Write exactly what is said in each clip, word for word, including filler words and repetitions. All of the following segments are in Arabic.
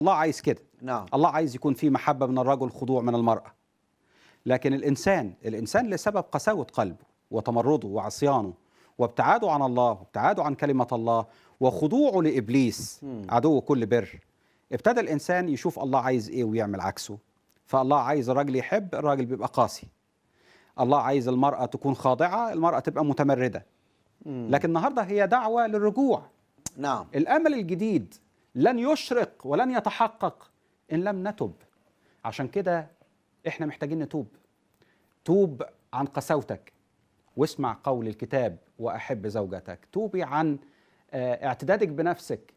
الله عايز كده. نعم. الله عايز يكون في محبة من الرجل، خضوع من المرأة. لكن الإنسان الإنسان لسبب قساوة قلبه وتمرده وعصيانه وابتعاده عن الله وابتعاده عن كلمة الله وخضوعه لإبليس مم. عدو كل بر، ابتدى الإنسان يشوف الله عايز إيه ويعمل عكسه. فالله عايز الراجل يحب، الراجل بيبقى قاسي. الله عايز المرأة تكون خاضعة، المرأة تبقى متمردة. مم. لكن النهاردة هي دعوة للرجوع. نعم. الأمل الجديد لن يشرق ولن يتحقق إن لم نتب. عشان كده إحنا محتاجين نتوب. توب عن قساوتك واسمع قول الكتاب وأحب زوجتك. توبي عن آه، اعتدادك بنفسك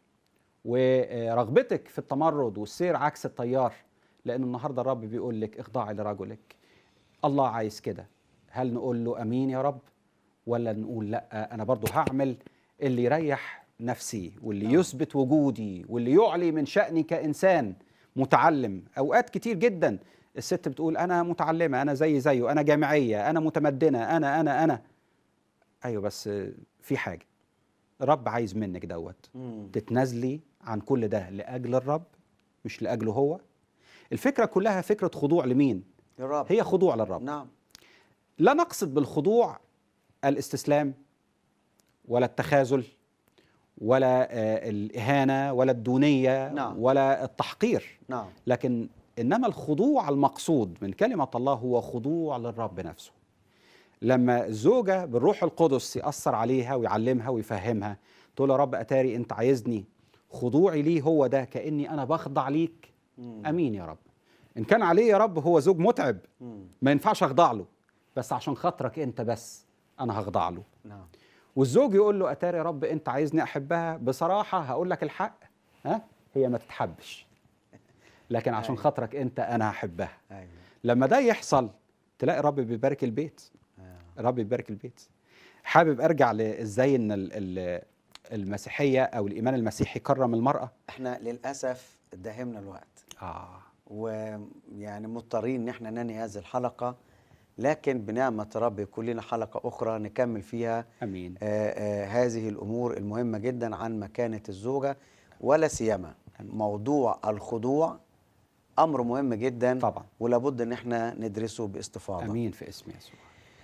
ورغبتك في التمرد والسير عكس التيار، لأن النهاردة الرب بيقول لك اخضعي لرجلك. الله عايز كده. هل نقول له أمين يا رب، ولا نقول لا أنا برضو هعمل اللي يريح نفسي واللي نعم. يثبت وجودي واللي يعلي من شأني كإنسان متعلم؟ أوقات كتير جدا الست بتقول أنا متعلمة، أنا زي زيه، أنا جامعية، أنا متمدنة، أنا أنا أنا أيوة، بس في حاجة الرب عايز منك دوت مم. تتنازلي عن كل ده لأجل الرب مش لأجله هو. الفكرة كلها فكرة خضوع لمين؟ يا رب. هي خضوع للرب. نعم. لا نقصد بالخضوع الاستسلام ولا التخاذل ولا آه، الإهانة ولا الدونية نعم. ولا التحقير، نعم. لكن إنما الخضوع المقصود من كلمة الله هو خضوع للرب نفسه. لما الزوجة بالروح القدس يأثر عليها ويعلمها ويفهمها، تقول يا رب أتاري أنت عايزني خضوعي ليه هو ده، كأني أنا بخضع ليك. مم. أمين يا رب. إن كان عليه يا رب هو زوج متعب مم. ما ينفعش أخضع له، بس عشان خاطرك أنت بس أنا هخضع له. نعم. والزوج يقول له أتاري يا رب أنت عايزني أحبها، بصراحة هقول لك الحق، ها هي ما تتحبش، لكن عشان أيوة. خاطرك أنت أنا هحبها. أيوة. لما ده يحصل تلاقي الرب بيبارك البيت. آه. الرب يبارك البيت. حابب أرجع لإزاي إن ال- ال- المسيحية أو الإيمان المسيحي كرم المرأة. احنا للأسف داهمنا الوقت، آه ويعني مضطرين ان احنا ننهي هذه الحلقة، لكن بنعمة رب يكون لنا حلقة أخرى نكمل فيها أمين. آه آه هذه الأمور المهمة جدا عن مكانة الزوجة، ولا سيما موضوع الخضوع أمر مهم جدا طبعا. ولابد ان احنا ندرسه باستفاضة. أمين في اسم يسوع.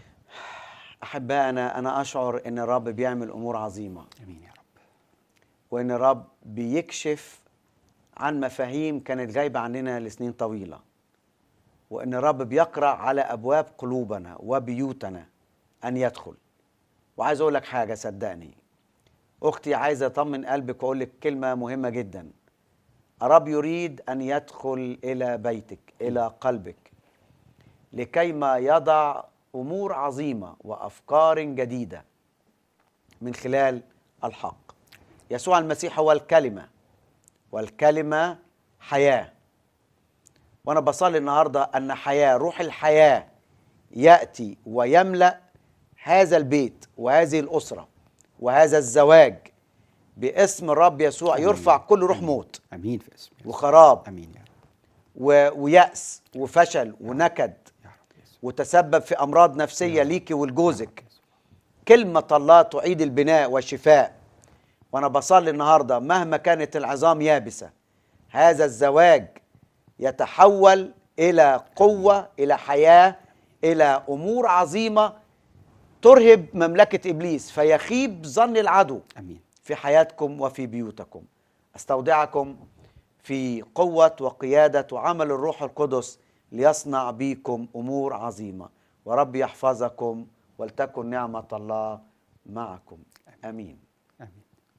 أحباء، أنا أنا أشعر ان الرب بيعمل أمور عظيمة، أمين يا رب. وان الرب بيكشف عن مفاهيم كانت غايبة عننا لسنين طويلة، وان الرب بيقرأ على أبواب قلوبنا وبيوتنا أن يدخل. وعايز أقول لك حاجة، صدقني أختي، عايزة أطمن قلبك وأقول لك كلمة مهمة جدا. الرب يريد أن يدخل إلى بيتك، إلى قلبك، لكيما يضع أمور عظيمة وأفكار جديدة من خلال الحق. يسوع المسيح هو الكلمة، والكلمة حياة. وأنا بصلي النهاردة أن حياة، روح الحياة يأتي ويملأ هذا البيت وهذه الأسرة وهذا الزواج باسم الرب يسوع. أمين. يرفع كل روح أمين. موت أمين في اسم يسوع. وخراب أمين يا رب. و... ويأس وفشل ونكد يا رب يسوع. وتسبب في أمراض يا نفسية رب. ليكي يا ولجوزك. رب يسوع. كلمة الله تعيد البناء والشفاء. وأنا بصلي النهاردة مهما كانت العظام يابسة، هذا الزواج يتحول إلى قوة، إلى حياة، إلى أمور عظيمة ترهب مملكة إبليس، فيخيب ظن العدو أمين. في حياتكم وفي بيوتكم. أستودعكم في قوة وقيادة وعمل الروح القدس ليصنع بكم أمور عظيمة، ورب يحفظكم، ولتكن نعمة الله معكم. آمين. آمين.